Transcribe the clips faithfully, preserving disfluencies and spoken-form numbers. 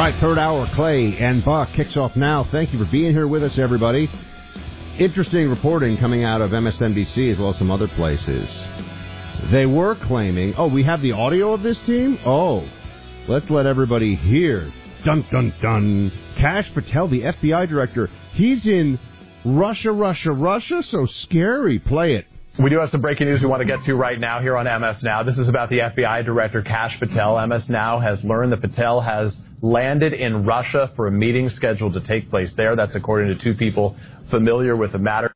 right, third hour, Clay and Buck kicks off now. Thank you for being here with us, everybody. Interesting reporting coming out of M S N B C as well as some other places. They were claiming, oh, we have the audio of this team? Oh, let's let everybody hear. Dun, dun, dun. Kash Patel, the F B I director, he's in Russia, Russia, Russia, so scary. Play it. We do have some breaking news we want to get to right now here on M S Now. This is about the F B I director, Kash Patel. M S Now has learned that Patel has landed in Russia for a meeting scheduled to take place there. That's according to two people familiar with the matter.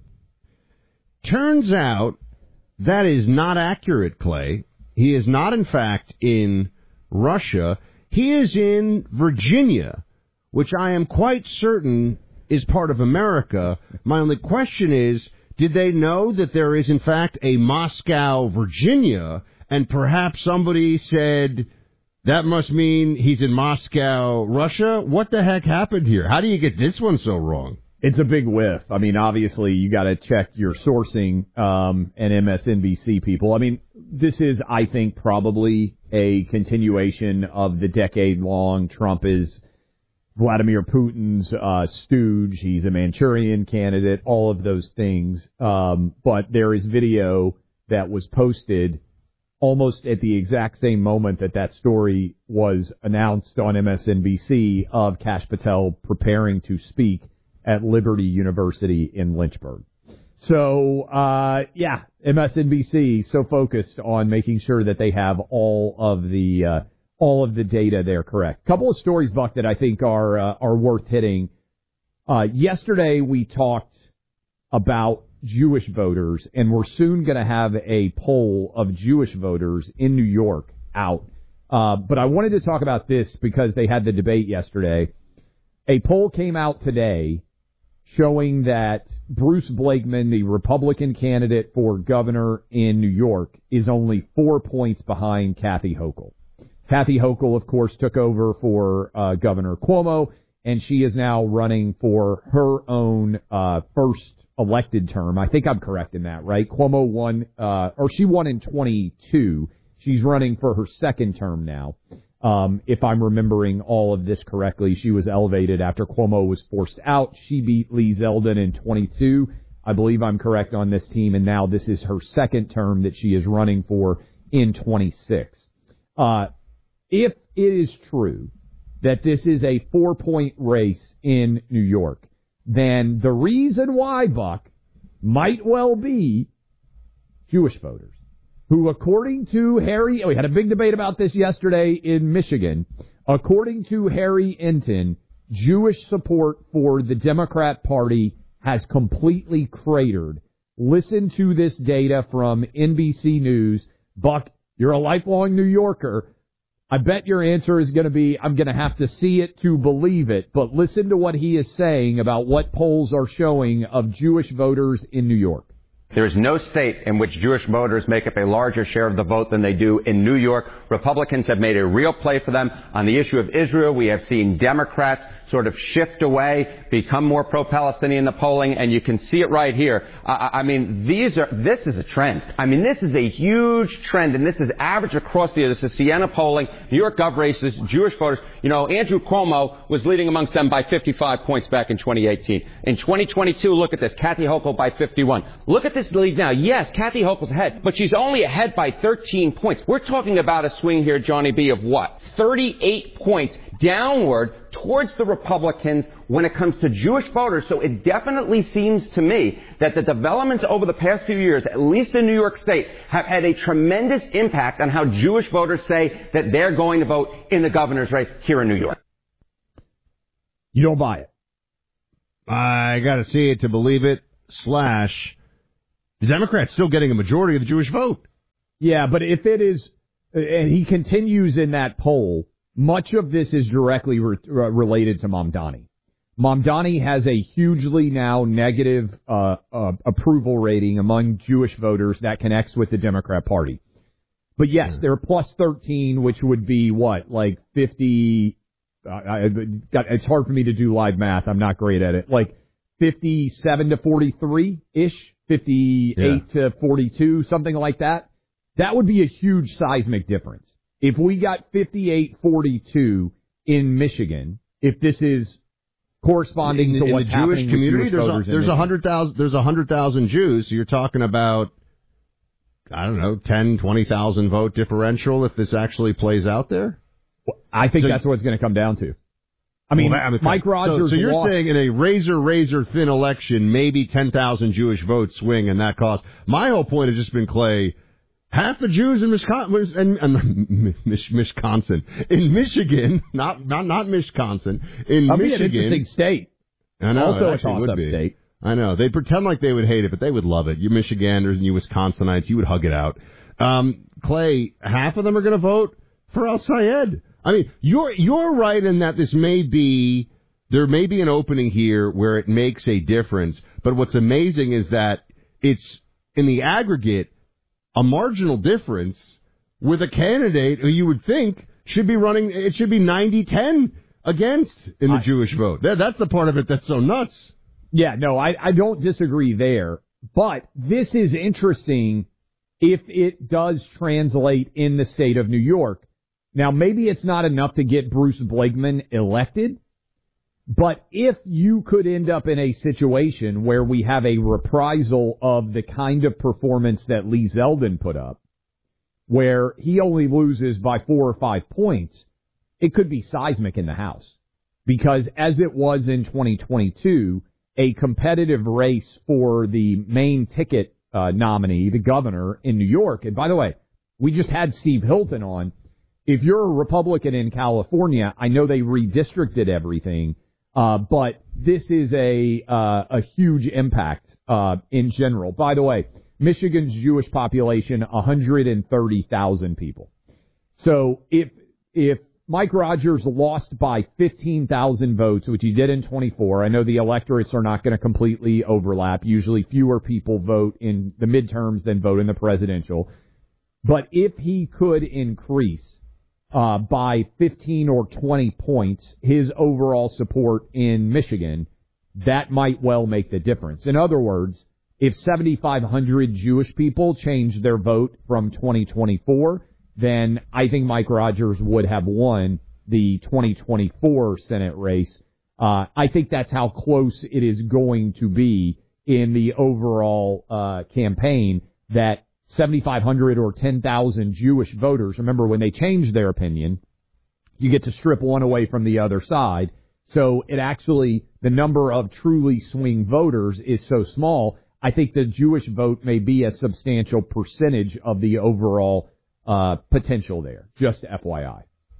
Turns out that is not accurate, Clay. He is not, in fact, in Russia. He is in Virginia, which I am quite certain is part of America. My only question is, did they know that there is, in fact, a Moscow, Virginia, and perhaps somebody said, that must mean he's in Moscow, Russia? What the heck happened here? How do you get this one so wrong? It's a big whiff. I mean, obviously, you got to check your sourcing um, and M S N B C people. I mean, this is, I think, probably a continuation of the decade-long Trump is Vladimir Putin's uh, stooge. He's a Manchurian candidate, all of those things. Um, but there is video that was posted almost at the exact same moment that that story was announced on M S N B C of Kash Patel preparing to speak at Liberty University in Lynchburg. So, uh, yeah, M S N B C so focused on making sure that they have all of the uh, all of the data there correct. Couple of stories, Buck, that I think are uh, are worth hitting. Uh, yesterday we talked about Jewish voters, and we're soon going to have a poll of Jewish voters in New York out. Uh, but I wanted to talk about this because they had the debate yesterday. A poll came out today showing that Bruce Blakeman, the Republican candidate for governor in New York, is only four points behind Kathy Hochul. Kathy Hochul, of course, took over for uh, Governor Cuomo, and she is now running for her own uh, first elected term. I think I'm correct in that, right? Cuomo won, uh, or she won in twenty-two. She's running for her second term now. Um, if I'm remembering all of this correctly, she was elevated after Cuomo was forced out. She beat Lee Zeldin in twenty-two. I believe I'm correct on this team, and now this is her second term that she is running for in twenty-six. Uh, if it is true that this is a four-point race in New York, then the reason why, Buck, might well be Jewish voters, who, according to Harry, we had a big debate about this yesterday in Michigan. According to Harry Enton, Jewish support for the Democrat Party has completely cratered. Listen to this data from N B C News. Buck, you're a lifelong New Yorker. I bet your answer is going to be, I'm going to have to see it to believe it. But listen to what he is saying about what polls are showing of Jewish voters in New York. There is no state in which Jewish voters make up a larger share of the vote than they do in New York. Republicans have made a real play for them. On the issue of Israel, we have seen Democrats sort of shift away, become more pro-Palestinian in the polling, and you can see it right here. I, I mean, these are, this is a trend. I mean, this is a huge trend, and this is average across the year. This is Siena polling, New York Gov races, Jewish voters. You know, Andrew Cuomo was leading amongst them by fifty-five points back in twenty eighteen. In twenty twenty-two, look at this, Kathy Hochul by fifty-one. Look at this lead now. Yes, Kathy Hochul's ahead, but she's only ahead by thirteen points. We're talking about a swing here, Johnny B, of what? thirty-eight points downward towards the Republicans when it comes to Jewish voters. So it definitely seems to me that the developments over the past few years, at least in New York State, have had a tremendous impact on how Jewish voters say that they're going to vote in the governor's race here in New York. You don't buy it. I got to see it to believe it, slash, the Democrats still getting a majority of the Jewish vote. Yeah, but if it is, and he continues in that poll, much of this is directly re- related to Mamdani. Mamdani has a hugely now negative uh, uh, approval rating among Jewish voters that connects with the Democrat Party. But yes, yeah. they're plus thirteen, which would be what, like fifty. Uh, I, it's hard for me to do live math. I'm not great at it. Like fifty-seven to forty-three ish, fifty-eight yeah. to forty-two, something like that. That would be a huge seismic difference. If we got fifty-eight forty-two in Michigan, if this is corresponding in, to in what's the happening Jewish community, with Jewish there's voters a, there's in a hundred thousand there's a hundred thousand Jews. So you're talking about, I don't know, ten, twenty thousand vote differential if this actually plays out there. I think so, that's what it's going to come down to. I mean, well, that, Mike Rogers. So, so you're lost. saying in a razor razor thin election, maybe ten thousand Jewish votes swing, and that cost. My whole point has just been, Clay, half the Jews in Wisconsin, and, and Wisconsin, in Michigan, not not not Wisconsin, in That'd Michigan, be an interesting state. I know, also it a toss-up state. I know. They pretend like they would hate it, but they would love it. You Michiganders and you Wisconsinites, you would hug it out. Um, Clay, half of them are going to vote for El-Sayed. I mean, you're you're right in that this may be, there may be an opening here where it makes a difference. But what's amazing is that it's, in the aggregate, a marginal difference with a candidate who you would think should be running, it should be ninety ten against in the I, Jewish vote. That, that's the part of it that's so nuts. Yeah, no, I, I don't disagree there. But this is interesting if it does translate in the state of New York. Now, maybe it's not enough to get Bruce Blakeman elected, but if you could end up in a situation where we have a reprisal of the kind of performance that Lee Zeldin put up, where he only loses by four or five points, it could be seismic in the House. Because as it was in twenty twenty-two, a competitive race for the main ticket uh, nominee, the governor in New York, and by the way, we just had Steve Hilton on. If you're a Republican in California, I know they redistricted everything, uh, but this is a uh, a huge impact uh, in general. By the way, Michigan's Jewish population, one hundred thirty thousand people. So if if Mike Rogers lost by fifteen thousand votes, which he did in twenty-four, I know the electorates are not going to completely overlap. Usually fewer people vote in the midterms than vote in the presidential. But if he could increase Uh, by fifteen or twenty points, his overall support in Michigan, that might well make the difference. In other words, if seventy-five hundred Jewish people change their vote from twenty twenty-four, then I think Mike Rogers would have won the twenty twenty-four Senate race. Uh, I think that's how close it is going to be in the overall uh, campaign, that seventy-five hundred or ten thousand Jewish voters. Remember, when they change their opinion, you get to strip one away from the other side. So it actually, the number of truly swing voters is so small, I think the Jewish vote may be a substantial percentage of the overall uh, potential there. Just F Y I.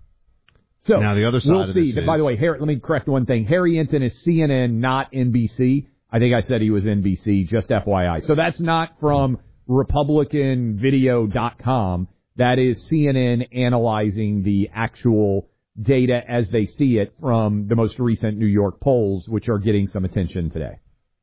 So now the other side we'll of see. this is, by the way, Harry, let me correct one thing. Harry Enton is C N N, not N B C. I think I said he was N B C, just F Y I. So that's not from Republican Video dot com. That is C N N analyzing the actual data as they see it from the most recent New York polls, which are getting some attention today.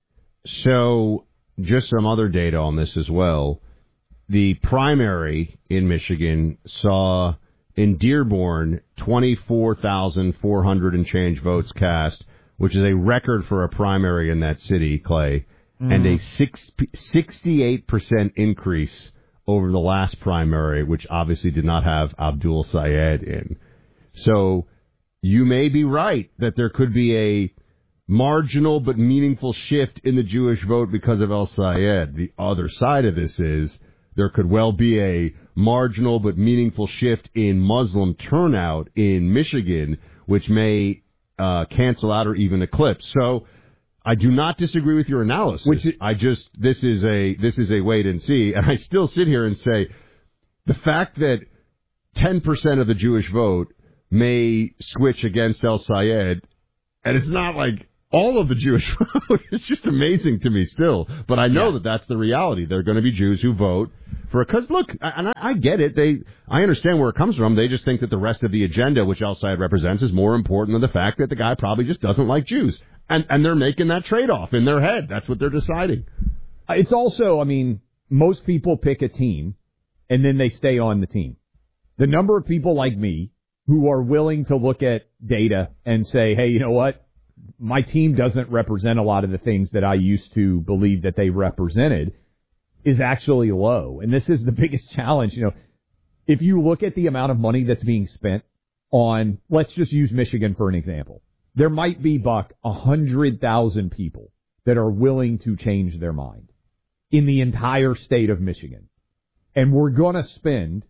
So just some other data on this as well. The primary in Michigan saw in Dearborn twenty-four thousand four hundred and change votes cast, which is a record for a primary in that city, Clay. And a six, sixty-eight percent increase over the last primary, which obviously did not have Abdul Sayed in. So you may be right that there could be a marginal but meaningful shift in the Jewish vote because of El-Sayed. The other side of this is there could well be a marginal but meaningful shift in Muslim turnout in Michigan, which may uh, cancel out or even eclipse. So I do not disagree with your analysis. Which is, I just this is a this is a wait and see, and I still sit here and say the fact that ten percent of the Jewish vote may switch against El-Sayed, and it's not like all of the Jewish vote. It's just amazing to me still. But I know yeah. that that's the reality. There are going to be Jews who vote for, because look, and I, I get it. They, I understand where it comes from. They just think that the rest of the agenda, which El-Sayed represents, is more important than the fact that the guy probably just doesn't like Jews. And, and they're making that trade-off in their head. That's what they're deciding. It's also, I mean, most people pick a team, and then they stay on the team. The number of people like me who are willing to look at data and say, hey, you know what? My team doesn't represent a lot of the things that I used to believe that they represented, is actually low. And this is the biggest challenge. You know, if you look at the amount of money that's being spent on, let's just use Michigan for an example. There might be, Buck, one hundred thousand people that are willing to change their mind in the entire state of Michigan. And we're going to spend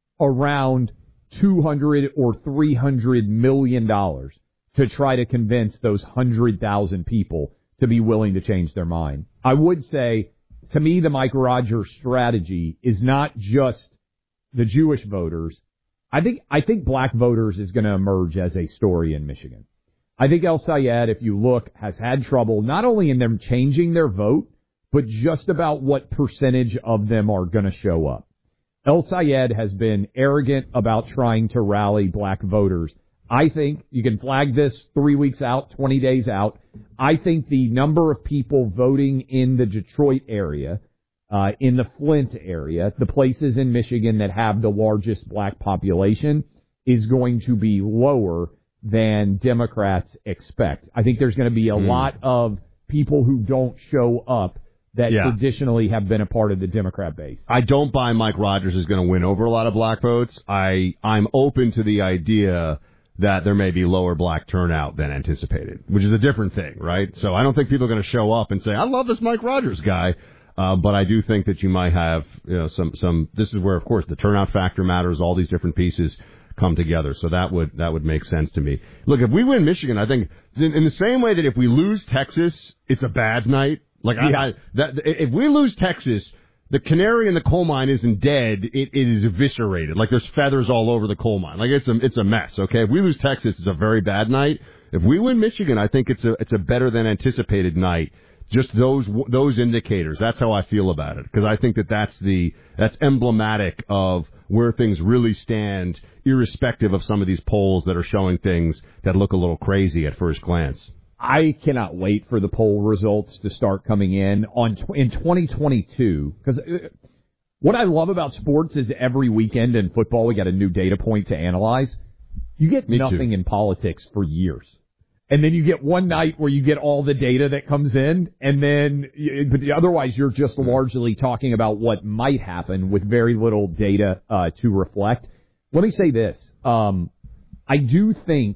around two hundred or three hundred million dollars to try to convince those one hundred thousand people to be willing to change their mind. I would say, to me, the Mike Rogers strategy is not just the Jewish voters. I think I think black voters is going to emerge as a story in Michigan. I think El Sayed, if you look, has had trouble not only in them changing their vote, but just about what percentage of them are going to show up. El Sayed has been arrogant about trying to rally black voters. I think you can flag this three weeks out, twenty days out. I think the number of people voting in the Detroit area, uh, in the Flint area, the places in Michigan that have the largest black population, is going to be lower than Democrats expect. I think there's going to be a mm. lot of people who don't show up that yeah. traditionally have been a part of the Democrat base. I don't buy Mike Rogers is going to win over a lot of black votes. I, I'm open to the idea that there may be lower black turnout than anticipated, which is a different thing, right? So I don't think people are going to show up and say, I love this Mike Rogers guy. Uh, but I do think that you might have, you know, some, some, this is where, of course, the turnout factor matters, all these different pieces come together. So that would that would make sense to me. Look, if we win Michigan, I think in, in the same way that if we lose Texas, it's a bad night. Like yeah. I, I, that if we lose Texas, the canary in the coal mine isn't dead; it, it is eviscerated. Like there's feathers all over the coal mine. Like it's a it's a mess. Okay, if we lose Texas, it's a very bad night. If we win Michigan, I think it's a it's a better than anticipated night. Just those those indicators. That's how I feel about it, because I think that that's the that's emblematic of where things really stand, irrespective of some of these polls that are showing things that look a little crazy at first glance. I cannot wait for the poll results to start coming in on in twenty twenty-two, because what I love about sports is every weekend in football we got a new data point to analyze. You get Me nothing too. in politics for years. And then you get one night where you get all the data that comes in, and then, but otherwise you're just largely talking about what might happen with very little data uh, to reflect. Let me say this. Um, I do think,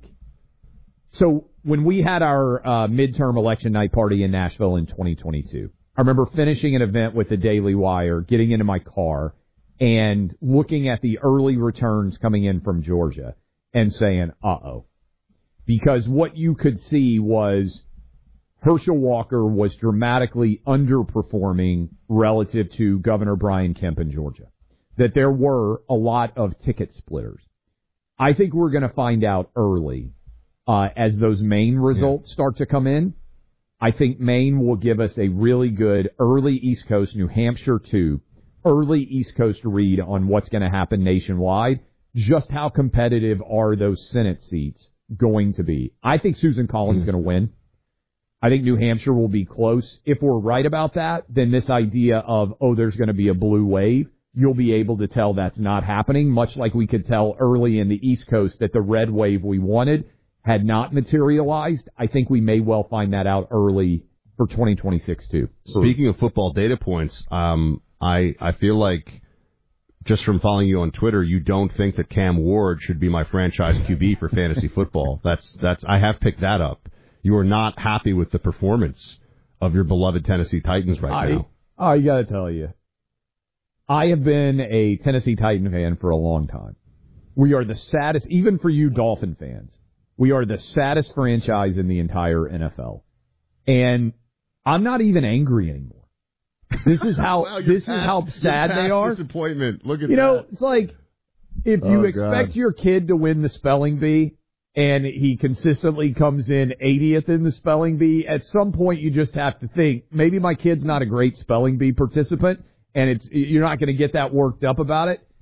so when we had our uh, midterm election night party in Nashville in twenty twenty-two, I remember finishing an event with the Daily Wire, getting into my car, and looking at the early returns coming in from Georgia and saying, uh-oh. Because what you could see was Herschel Walker was dramatically underperforming relative to Governor Brian Kemp in Georgia. That there were a lot of ticket splitters. I think we're going to find out early uh, as those Maine results yeah. start to come in. I think Maine will give us a really good early East Coast, New Hampshire too, early East Coast read on what's going to happen nationwide. Just how competitive are those Senate seats going to be? I think Susan Collins is going to win. I think New Hampshire will be close. If we're right about that, then this idea of, oh, there's going to be a blue wave, you'll be able to tell that's not happening, much like we could tell early in the East Coast that the red wave we wanted had not materialized. I think we may well find that out early for twenty twenty-six, too. Speaking of football data points, um, I, I feel like just from following you on Twitter, you don't think that Cam Ward should be my franchise Q B for fantasy football. That's that's I have picked that up. You are not happy with the performance of your beloved Tennessee Titans right I, now. I got to tell you, I have been a Tennessee Titan fan for a long time. We are the saddest, even for you Dolphin fans, we are the saddest franchise in the entire N F L. And I'm not even angry anymore. This is how wow, this past, is how sad they are. Disappointment. Look at you that. know, it's like if you oh, expect God. your kid to win the spelling bee and he consistently comes in eightieth in the spelling bee, at some point you just have to think, maybe my kid's not a great spelling bee participant, and it's you're not going to get that worked up about it.